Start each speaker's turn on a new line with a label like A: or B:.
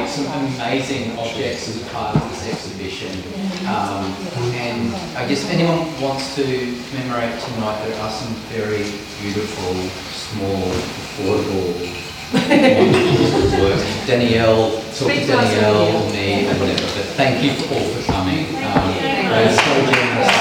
A: made some amazing objects as a part of this exhibition. And I guess if anyone wants to commemorate tonight, there are some very beautiful, small, affordable, wonderful works. Danielle, talk to Danielle, me, and whatever. But thank you all for coming.